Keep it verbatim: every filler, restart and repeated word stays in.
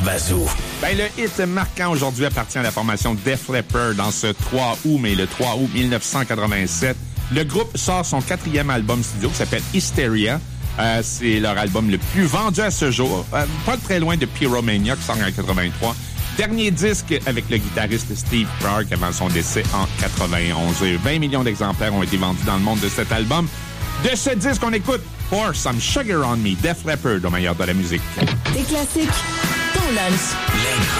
Bazot. Ben, le hit marquant aujourd'hui appartient à la formation Def Leppard dans ce trois août, mais le trois août dix-neuf cent quatre-vingt-sept. Le groupe sort son quatrième album studio qui s'appelle Hysteria. Euh, c'est leur album le plus vendu à ce jour. Euh, pas très loin de Pyromania qui sort en quatre-vingt-trois. Dernier disque avec le guitariste Steve Clark avant son décès en quatre-vingt-onze. vingt millions d'exemplaires ont été vendus dans le monde de cet album. De ce disque, on écoute Pour Some Sugar on Me, Def Leppard au meilleur de la musique. Des classiques, ton lunch. Les